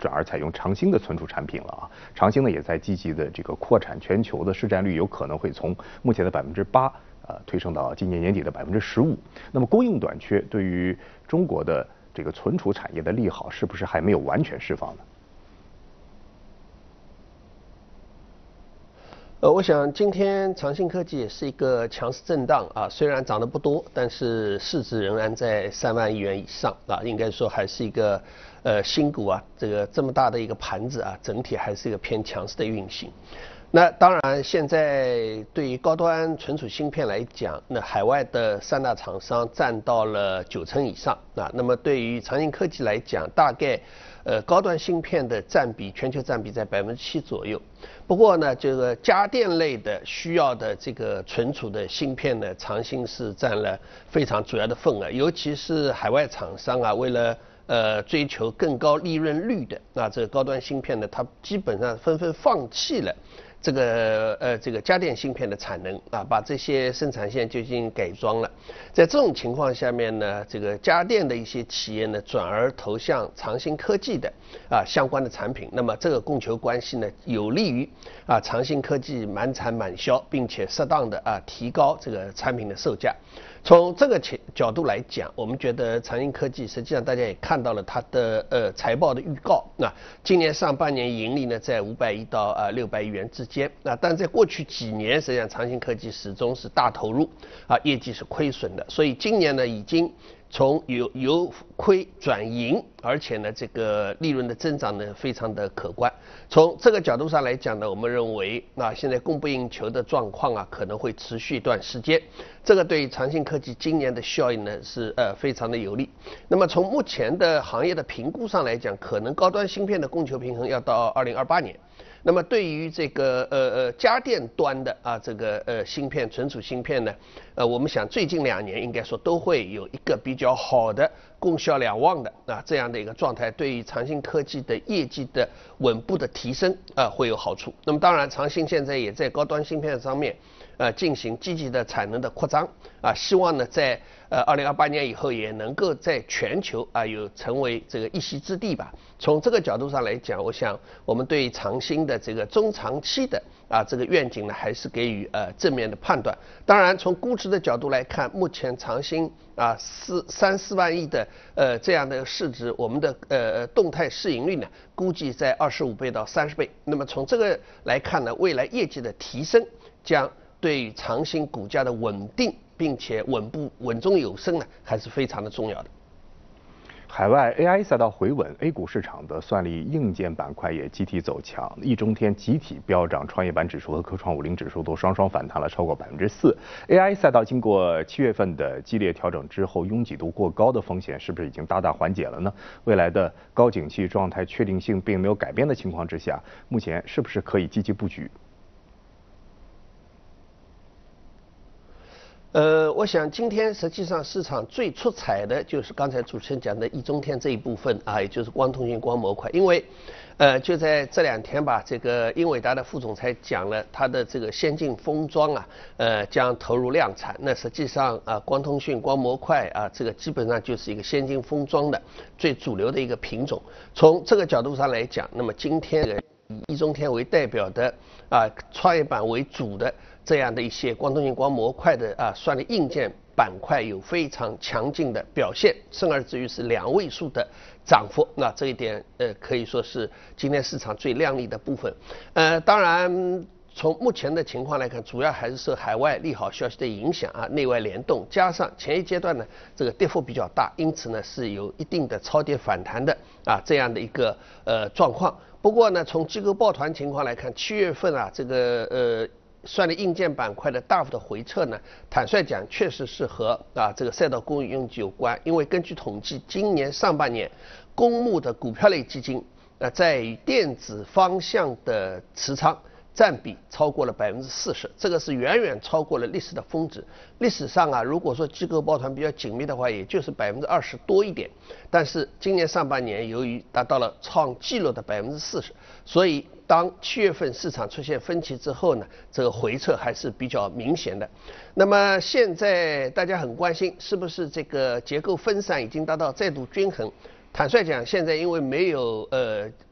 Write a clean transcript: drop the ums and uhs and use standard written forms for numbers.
转而采用长兴的存储产品了啊。长兴呢也在积极的这个扩产，全球的市占率有可能会从目前的8%推升到今年年底的15%。那么供应短缺对于中国的这个存储产业的利好，是不是还没有完全释放呢？ 我想今天长兴科技也是一个强势震荡啊，虽然涨得不多，但是市值仍然在3万亿元以上啊，应该说还是一个新股啊，这么大的一个盘子啊，整体还是一个偏强势的运行。那当然，现在对于高端存储芯片来讲，那海外的3大厂商占到了90%以上啊。那么对于长兴科技来讲，大概高端芯片的占比，全球占比在7%左右。不过呢，这个家电类的需要的这个存储的芯片呢，长兴是占了非常主要的份额，尤其是海外厂商啊，为了追求更高利润率的这个高端芯片呢，它基本上纷纷放弃了这个家电芯片的产能啊，把这些生产线就进行改装了。在这种情况下面呢，这个家电的一些企业呢，转而投向长兴科技的相关的产品。那么这个供求关系呢，有利于长兴科技满产满销，并且适当的提高这个产品的售价。从这个角度来讲，我们觉得长兴科技实际上大家也看到了它的财报的预告。那今年上半年盈利呢在500亿到600亿元之间。但在过去几年，实际上长兴科技始终是大投入业绩是亏损的，所以今年呢已经从由亏转盈，而且呢这个利润的增长呢非常的可观。从这个角度上来讲呢，我们认为现在供不应求的状况可能会持续一段时间，这个对长兴科技今年的效应呢是非常的有利。那么从目前的行业的评估上来讲，可能高端芯片的供求平衡要到2028年。那么对于这个家电端的这个芯片存储芯片呢，我们想最近2年应该说都会有一个比较好的供销两旺的这样的一个状态，对于长兴科技的业绩的稳步的提升会有好处。那么当然，长兴现在也在高端芯片上面进行积极的产能的扩张希望呢在2028年以后也能够在全球有成为这个一席之地吧。从这个角度上来讲，我想我们对长兴的这个中长期的这个愿景呢，还是给予正面的判断。当然，从估值的角度来看，目前长兴3、4万亿的这样的市值，我们的动态市盈率呢，估计在25倍到30倍。那么从这个来看呢，未来业绩的提升将对于长兴股价的稳定并且稳中有升呢，还是非常的重要的。 海外 AI 赛道回稳 ，A 股市场的算力硬件板块也集体走强，一中天集体飙涨，创业板指数和科创50指数都双双反弹了超过4%。AI 赛道经过7月份的激烈调整之后，拥挤度过高的风险是不是已经大大缓解了呢？未来的高景气状态确定性并没有改变的情况之下，目前是不是可以积极布局？ 我想今天实际上市场最出彩的就是刚才主持人讲的一中天这一部分也就是光通讯光模块。因为就在这2天吧，这个英伟达的副总裁讲了他的这个先进封装将投入量产。那实际上光通讯光模块这个基本上就是一个先进封装的最主流的一个品种。从这个角度上来讲，那么今天以一中天为代表的创业板为主的这样的一些光通讯光模块的算力硬件板块有非常强劲的表现，甚至于是2位数的涨幅。那这一点可以说是今天市场最亮丽的部分。当然从目前的情况来看，主要还是受海外利好消息的影响内外联动，加上前一阶段呢这个跌幅比较大，因此呢是有一定的超跌反弹的这样的一个状况。不过呢，从机构抱团情况来看，7月份这个算力硬件板块的大幅的回撤呢，坦率讲确实是和这个赛道供应用具有关。因为根据统计，今年上半年公募的股票类基金在电子方向的持仓占比超过了40%，这个是远远超过了历史的峰值。历史上如果说机构抱团比较紧密的话，也就是20%多一点。但是今年上半年由于达到了创纪录的40%，所以当7月份市场出现分歧之后呢，这个回撤还是比较明显的。那么现在大家很关心，是不是这个结构分散已经达到再度均衡？坦率讲，现在因为没有